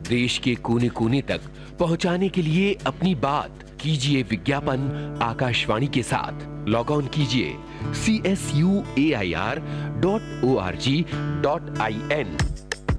देश के कोने कोने तक पहुंचाने के लिए अपनी बात कीजिए विज्ञापन आकाशवाणी के साथ। लॉग ऑन कीजिए csuair.org.in।